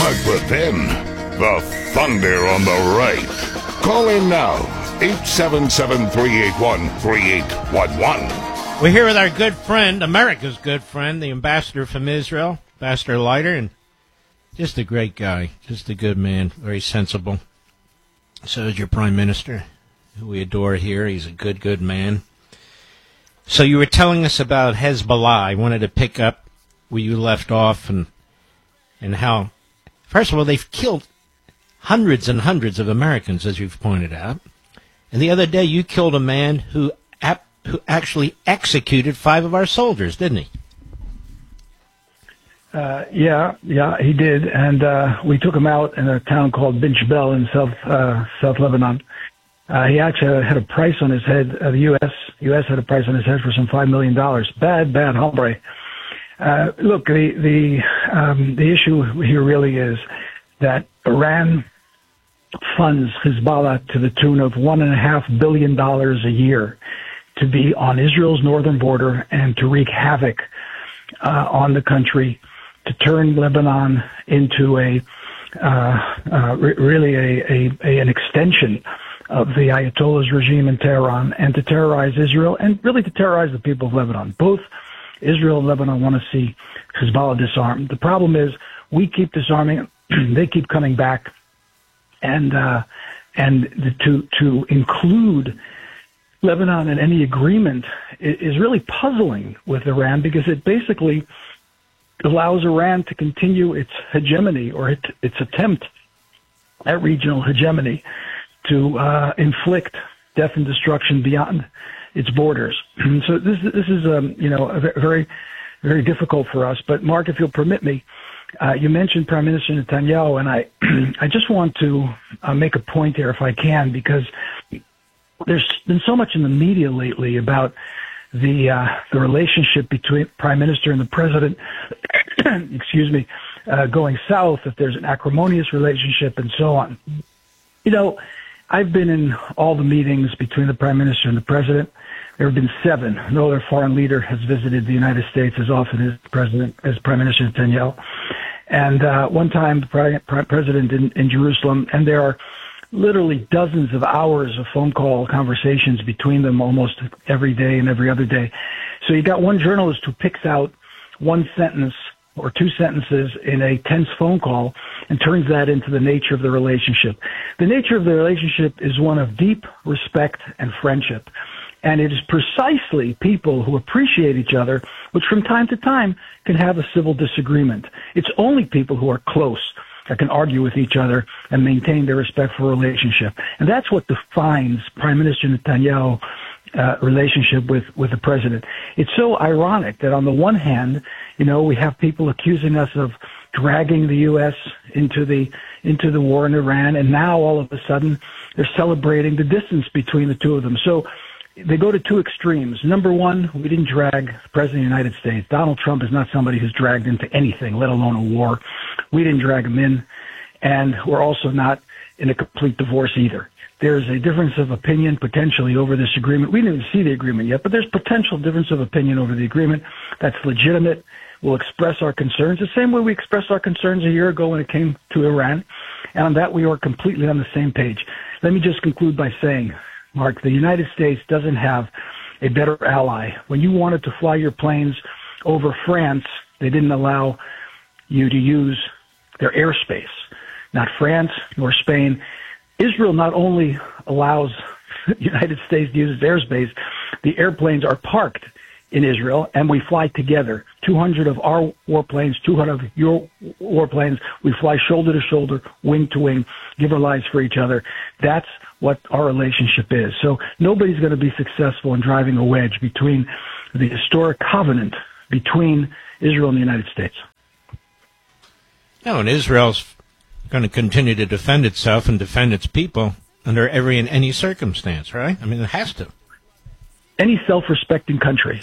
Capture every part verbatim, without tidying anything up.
Mark Levin, the Thunder on the right. Call in now, eight seven seven, three eight one, three eight one one. We're here with our good friend, America's good friend, the ambassador from Israel, Ambassador Leiter, and just a great guy, just a good man, very sensible. So is your prime minister, who we adore here. He's a good, good man. So you were telling us about Hezbollah. I wanted to pick up where you left off and and how, first of all, they've killed hundreds and hundreds of Americans, as you've pointed out. And the other day you killed a man who ap- who actually executed five of our soldiers, didn't he? Uh, yeah, yeah, he did. And uh, we took him out in a town called Bin Jebel in South, uh, South Lebanon. Uh, he actually had a price on his head. Uh, the U S U S had a price on his head for some five million dollars. Bad, bad hombre. Uh, look, the the um, the issue here really is that Iran funds Hezbollah to the tune of one and a half billion dollars a year to be on Israel's northern border and to wreak havoc uh, on the country, to turn Lebanon into a uh, uh, re- really a, a, a an extension of the Ayatollah's regime in Tehran, and to terrorize Israel, and really to terrorize the people of Lebanon. Both Israel and Lebanon want to see Hezbollah disarmed. The problem is we keep disarming, they keep coming back, and uh, and the, to to include Lebanon in any agreement is really puzzling with Iran, because it basically allows Iran to continue its hegemony, or its, its attempt at regional hegemony, to uh, inflict death and destruction beyond its borders. So this this is um, you know a very very difficult for us. But Mark, if you'll permit me, uh, you mentioned Prime Minister Netanyahu, and I I just want to uh, make a point here, if I can, because there's been so much in the media lately about the uh, the relationship between Prime Minister and the President. excuse me, uh, going south, if there's an acrimonious relationship, and so on. You know, I've been in all the meetings between the Prime Minister and the President. There have been seven. No other foreign leader has visited the United States as often as President, as Prime Minister Netanyahu. And uh, one time, the Pre- Pre- President in, in Jerusalem, and there are literally dozens of hours of phone call conversations between them almost every day and every other day. So you got one journalist who picks out one sentence or two sentences in a tense phone call and turns that into the nature of the relationship. The nature of the relationship is one of deep respect and friendship. And it is precisely people who appreciate each other, which from time to time can have a civil disagreement. It's only people who are close that can argue with each other and maintain their respectful relationship. And that's what defines Prime Minister Netanyahu's uh, relationship with, with the president. It's so ironic that on the one hand, you know, we have people accusing us of dragging the U S into the into the war in Iran, and now all of a sudden they're celebrating the distance between the two of them. So they go to two extremes. Number one, we didn't drag the President of the United States. Donald Trump is not somebody who's dragged into anything, let alone a war. We didn't drag him in, and we're also not in a complete divorce either. There's a difference of opinion potentially over this agreement. We didn't even see the agreement yet, but there's potential difference of opinion over the agreement. That's legitimate. We'll express our concerns the same way we expressed our concerns a year ago when it came to Iran. And on that, we are completely on the same page. Let me just conclude by saying, Mark, the United States doesn't have a better ally. When you wanted to fly your planes over France, they didn't allow you to use their airspace. Not France nor Spain. Israel not only allows the United States to use its airspace, the airplanes are parked in Israel, and we fly together. two hundred of our warplanes, two hundred of your warplanes. We fly shoulder to shoulder, wing to wing, give our lives for each other. That's what our relationship is. So nobody's going to be successful in driving a wedge between the historic covenant between Israel and the United States. No, and Israel's going to continue to defend itself and defend its people under every and any circumstance, right? I mean, it has to. Any self-respecting country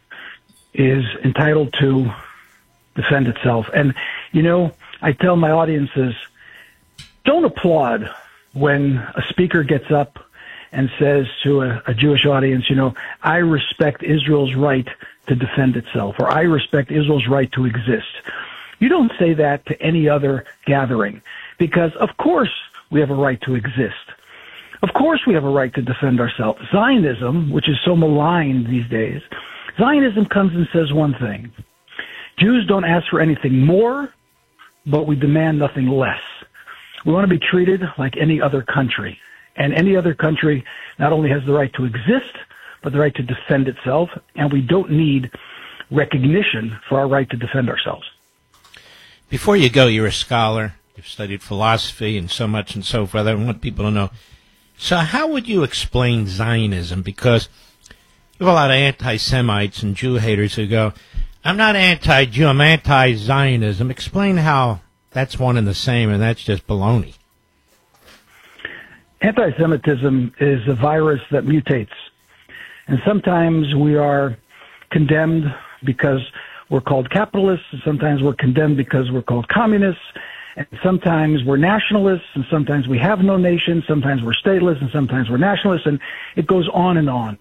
is entitled to defend itself. And, you know, I tell my audiences, don't applaud when a speaker gets up and says to a, a Jewish audience, you know, I respect Israel's right to defend itself, or I respect Israel's right to exist. You don't say that to any other gathering because, of course, we have a right to exist. Of course, we have a right to defend ourselves. Zionism, which is so maligned these days, Zionism comes and says one thing. Jews don't ask for anything more, but we demand nothing less. We want to be treated like any other country. And any other country not only has the right to exist, but the right to defend itself. And we don't need recognition for our right to defend ourselves. Before you go, you're a scholar. You've studied philosophy and so much and so forth. I want people to know. So how would you explain Zionism? Because you have a lot of anti-Semites and Jew haters who go, I'm not anti-Jew, I'm anti-Zionism. Explain how that's one and the same, and that's just baloney. Anti-Semitism is a virus that mutates. And sometimes we are condemned because we're called capitalists, and sometimes we're condemned because we're called communists, and sometimes we're nationalists, and sometimes we have no nation, sometimes we're stateless, and sometimes we're nationalists, and it goes on and on.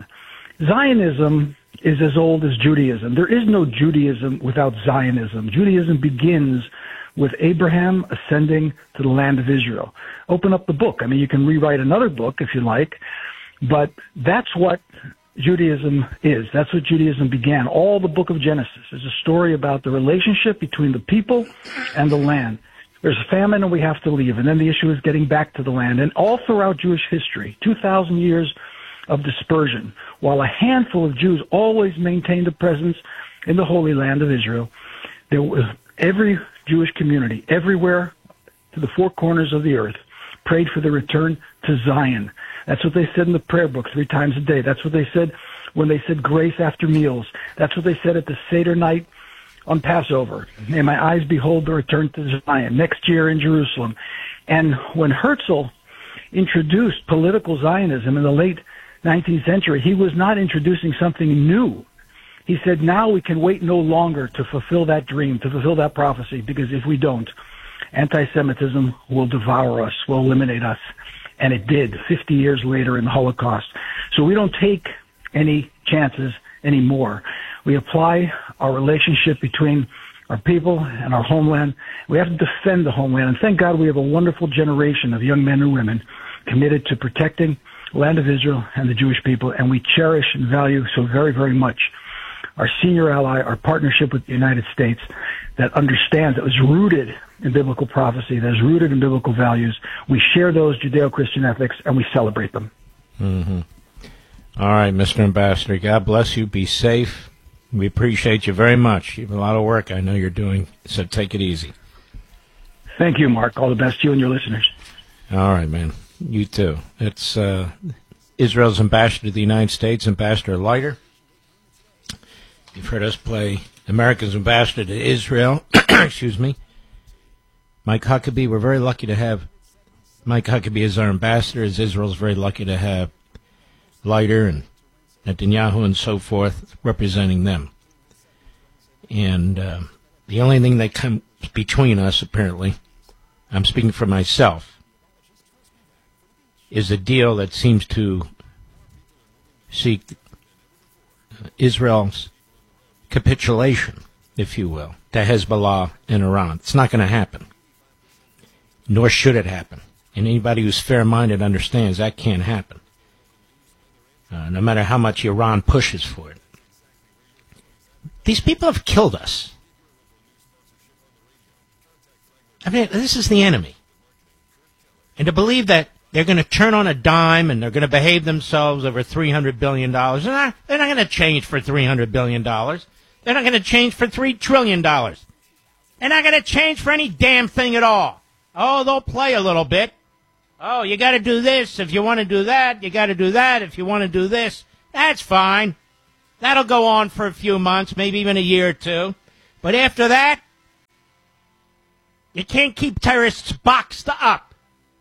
Zionism is as old as Judaism. There is no Judaism without Zionism. Judaism begins with Abraham ascending to the land of Israel. Open up the book. I mean, you can rewrite another book if you like, but that's what Judaism is. That's what Judaism began. All the book of Genesis is a story about the relationship between the people and the land. There's a famine and we have to leave, and then the issue is getting back to the land. And all throughout Jewish history, two thousand years of dispersion, while a handful of Jews always maintained a presence in the Holy Land of Israel, there was every Jewish community, everywhere to the four corners of the earth, prayed for the return to Zion. That's what they said in the prayer book three times a day. That's what they said when they said grace after meals. That's what they said at the Seder night on Passover. May my eyes behold the return to Zion next year in Jerusalem. And when Herzl introduced political Zionism in the late nineteenth century, he was not introducing something new. He said, now we can wait no longer to fulfill that dream, to fulfill that prophecy, because if we don't, anti-Semitism will devour us, will eliminate us. And it did fifty years later in the Holocaust. So we don't take any chances anymore. We apply our relationship between our people and our homeland. We have to defend the homeland. And thank God we have a wonderful generation of young men and women committed to protecting the land of Israel and the Jewish people. And we cherish and value so very, very much our senior ally, our partnership with the United States that understands, that was rooted in biblical prophecy, that is rooted in biblical values. We share those Judeo-Christian ethics, and we celebrate them. Mm-hmm. All right, Mister Ambassador, God bless you. Be safe. We appreciate you very much. You have a lot of work I know you're doing, so take it easy. Thank you, Mark. All the best to you and your listeners. All right, man. You too. It's uh, Israel's ambassador to the United States, Ambassador Leiter. You've heard us play America's ambassador to Israel. Excuse me. Mike Huckabee. We're very lucky to have Mike Huckabee as our ambassador, as Israel's very lucky to have Leiter and Netanyahu and so forth representing them. And uh, the only thing that comes between us, apparently, I'm speaking for myself, is a deal that seems to seek Israel's capitulation, if you will, to Hezbollah and Iran. It's not going to happen, nor should it happen. And anybody who's fair-minded understands that can't happen, uh, no matter how much Iran pushes for it. These people have killed us. I mean, this is the enemy. And to believe that they're going to turn on a dime and they're going to behave themselves over three hundred billion dollars, they're not, they're not going to change for three hundred billion dollars. They're not going to change for three trillion dollars. They're not going to change for any damn thing at all. Oh, they'll play a little bit. Oh, you got to do this. If you want to do that, you got to do that. If you want to do this, that's fine. That'll go on for a few months, maybe even a year or two. But after that, you can't keep terrorists boxed up.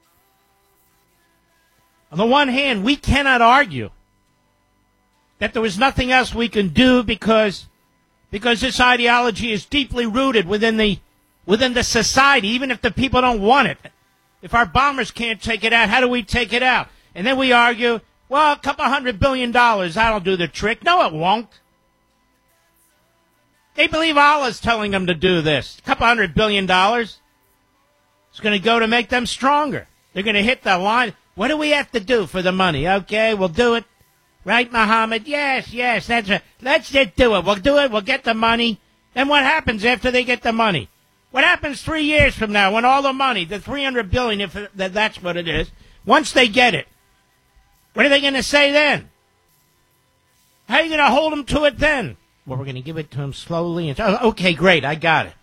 On the one hand, we cannot argue that there was nothing else we can do because because this ideology is deeply rooted within the within the society, even if the people don't want it. If our bombers can't take it out, how do we take it out? And then we argue, well, a couple hundred billion dollars, that'll do the trick. No, it won't. They believe Allah's telling them to do this. A couple hundred billion dollars. It's going to go to make them stronger. They're going to hit the line. What do we have to do for the money? Okay, we'll do it. Right, Muhammad? Yes, yes, that's right. Let's just do it. We'll do it. We'll get the money. Then what happens after they get the money? What happens three years from now when all the money, the three hundred billion dollars, if that's what it is, once they get it, what are they going to say then? How are you going to hold them to it then? Well, we're going to give it to them slowly. And oh, okay, great, I got it.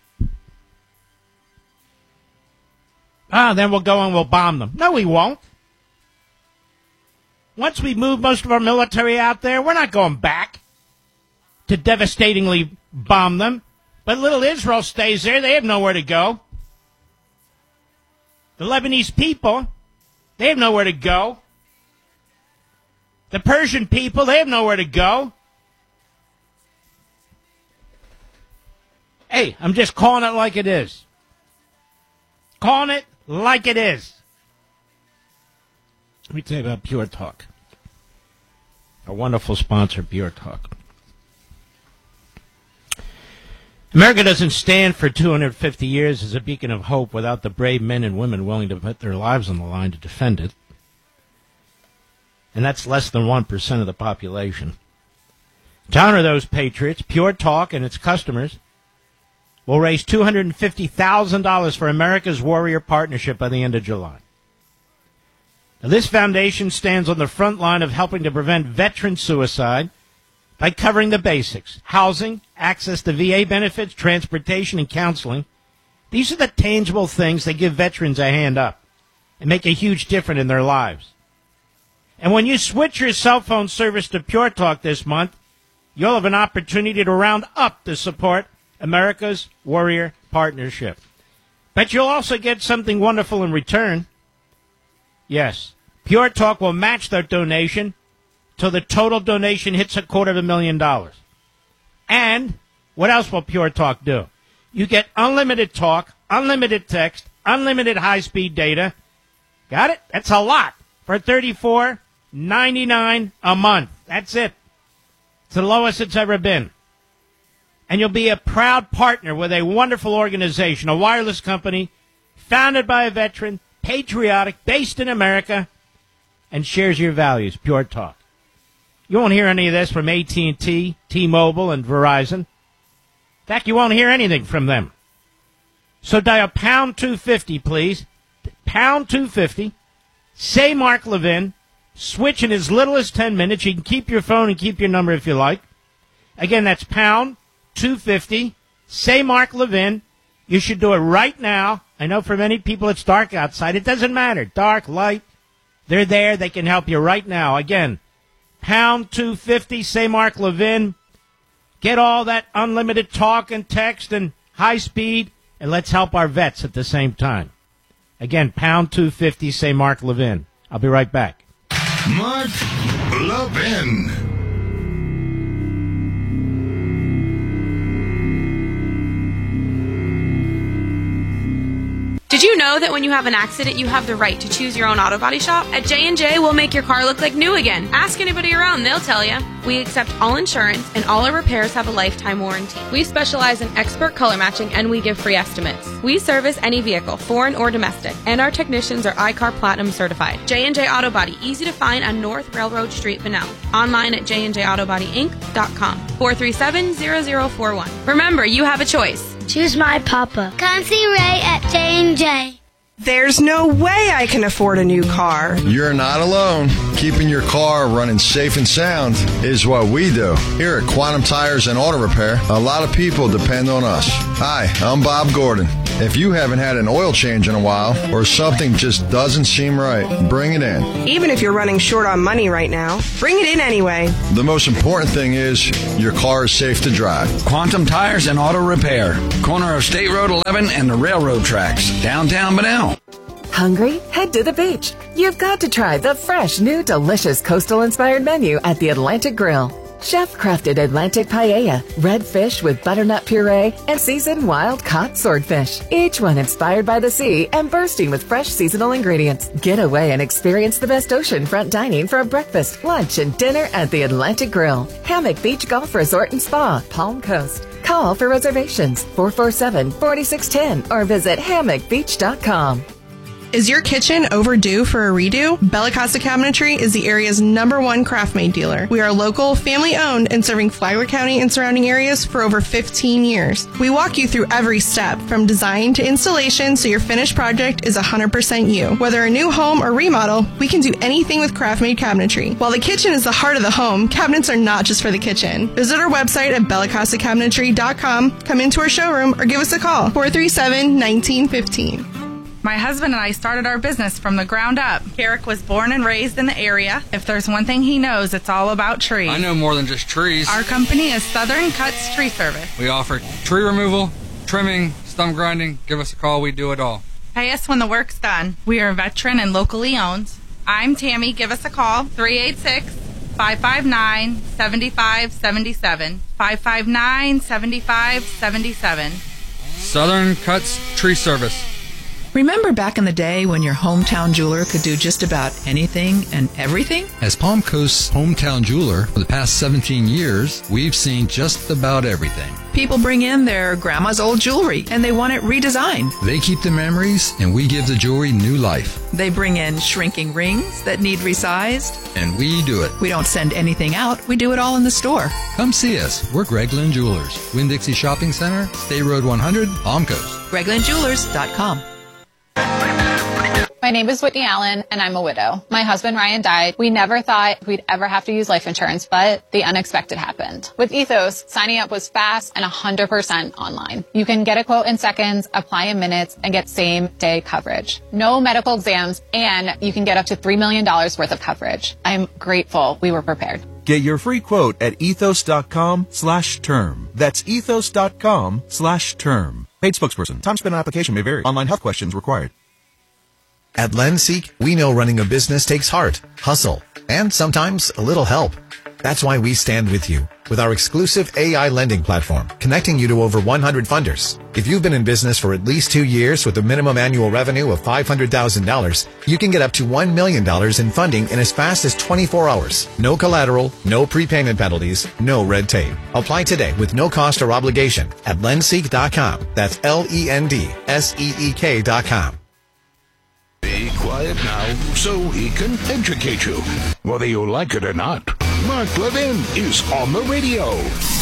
Ah, then we'll go and we'll bomb them. No, we won't. Once we move most of our military out there, we're not going back to devastatingly bomb them. But little Israel stays there. They have nowhere to go. The Lebanese people, they have nowhere to go. The Persian people, they have nowhere to go. Hey, I'm just calling it like it is. Calling it like it is. Let me tell you about Pure Talk. Our wonderful sponsor, Pure Talk. America doesn't stand for two hundred fifty years as a beacon of hope without the brave men and women willing to put their lives on the line to defend it. And that's less than one percent of the population. To honor those patriots, Pure Talk and its customers will raise two hundred fifty thousand dollars for America's Warrior Partnership by the end of July. Now, this foundation stands on the front line of helping to prevent veteran suicide by covering the basics: housing, access to V A benefits, transportation, and counseling. These are the tangible things that give veterans a hand up and make a huge difference in their lives. And when you switch your cell phone service to Pure Talk this month, you'll have an opportunity to round up the support America's Warrior Partnership. But you'll also get something wonderful in return. Yes, Pure Talk will match their donation till the total donation hits a quarter of a million dollars. And what else will Pure Talk do? You get unlimited talk, unlimited text, unlimited high-speed data. Got it? That's a lot for thirty-four ninety-nine a month. That's it. It's the lowest it's ever been. And you'll be a proud partner with a wonderful organization, a wireless company founded by a veteran, patriotic, based in America, and shares your values, Pure Talk. You won't hear any of this from A T and T, T-Mobile, and Verizon. In fact, you won't hear anything from them. So dial pound two fifty, please. Pound two fifty. Say Mark Levin. Switch in as little as ten minutes. You can keep your phone and keep your number if you like. Again, that's pound two fifty. Say Mark Levin. You should do it right now. I know for many people it's dark outside. It doesn't matter. Dark, light. They're there. They can help you right now. Again, pound two fifty. Say Mark Levin. Get all that unlimited talk and text and high speed, and let's help our vets at the same time. Again, pound two fifty. Say Mark Levin. I'll be right back. Mark Levin. Did you know that when you have an accident, you have the right to choose your own auto body shop? At J and J, we'll make your car look like new again. Ask anybody around, they'll tell you. We accept all insurance, and all our repairs have a lifetime warranty. We specialize in expert color matching, and we give free estimates. We service any vehicle, foreign or domestic, and our technicians are I C A R Platinum certified. J and J Auto Body, easy to find on North Railroad Street, Bunnell. Online at j and j auto body inc dot com. four three seven, zero zero four one. Remember, you have a choice. Choose my papa. Come see Ray at J and J. There's no way I can afford a new car. You're not alone. Keeping your car running safe and sound is what we do. Here at Quantum Tires and Auto Repair, a lot of people depend on us. Hi, I'm Bob Gordon. If you haven't had an oil change in a while or something just doesn't seem right, bring it in. Even if you're running short on money right now, bring it in anyway. The most important thing is your car is safe to drive. Quantum Tires and Auto Repair. Corner of State Road eleven and the railroad tracks. Downtown Bunnell. Hungry? Head to the beach. You've got to try the fresh, new, delicious coastal-inspired menu at the Atlantic Grill. Chef-crafted Atlantic paella, red fish with butternut puree, and seasoned wild-caught swordfish. Each one inspired by the sea and bursting with fresh seasonal ingredients. Get away and experience the best oceanfront dining for a breakfast, lunch, and dinner at the Atlantic Grill. Hammock Beach Golf Resort and Spa, Palm Coast. Call for reservations four four seven, four six one zero or visit hammock beach dot com. Is your kitchen overdue for a redo? Bella Costa Cabinetry is the area's number one craft-made dealer. We are local, family-owned, and serving Flagler County and surrounding areas for over fifteen years. We walk you through every step, from design to installation, so your finished project is one hundred percent you. Whether a new home or remodel, we can do anything with craft-made cabinetry. While the kitchen is the heart of the home, cabinets are not just for the kitchen. Visit our website at bella costa cabinetry dot com, come into our showroom, or give us a call, four three seven, one nine one five. My husband and I started our business from the ground up. Carrick was born and raised in the area. If there's one thing he knows, it's all about trees. I know more than just trees. Our company is Southern Cuts Tree Service. We offer tree removal, trimming, stump grinding. Give us a call. We do it all. Pay us when the work's done. We are veteran and locally owned. I'm Tammy. Give us a call, three eight six, five five nine, seven five seven seven, five five nine, seven five seven seven. Southern Cuts Tree Service. Remember back in the day when your hometown jeweler could do just about anything and everything? As Palm Coast's hometown jeweler for the past seventeen years, we've seen just about everything. People bring in their grandma's old jewelry and they want it redesigned. They keep the memories and we give the jewelry new life. They bring in shrinking rings that need resized. And we do it. We don't send anything out. We do it all in the store. Come see us. We're Greg Lynn Jewelers. Winn-Dixie Shopping Center, State Road one hundred, Palm Coast. greg lynn jewelers dot com. My name is Whitney Allen, and I'm a widow. My husband, Ryan, died. We never thought we'd ever have to use life insurance, but the unexpected happened. With Ethos, signing up was fast and one hundred percent online. You can get a quote in seconds, apply in minutes, and get same-day coverage. No medical exams, and you can get up to three million dollars worth of coverage. I'm grateful we were prepared. Get your free quote at ethos.com slash term. That's ethos.com slash term. Paid spokesperson. Time spent on application may vary. Online health questions required. At Lenseek, we know running a business takes heart, hustle, and sometimes a little help. That's why we stand with you with our exclusive A I lending platform, connecting you to over one hundred funders. If you've been in business for at least two years with a minimum annual revenue of five hundred thousand dollars, you can get up to one million dollars in funding in as fast as twenty-four hours. No collateral, no prepayment penalties, no red tape. Apply today with no cost or obligation at lenseek dot com. That's L E N D S E E K dot com. Be quiet now so he can educate you, whether you like it or not. Mark Levin is on the radio.